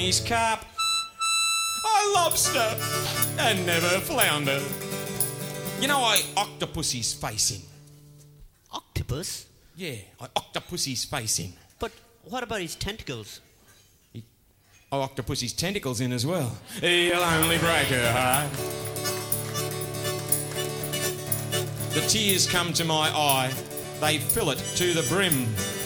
Chinese carp. I lobster and never flounder. You know I octopus his face in. Octopus? Yeah, I octopus his face in. But what about his tentacles? I octopus his tentacles in as well. He'll only break her heart. The tears come to my eye. They fill it to the brim.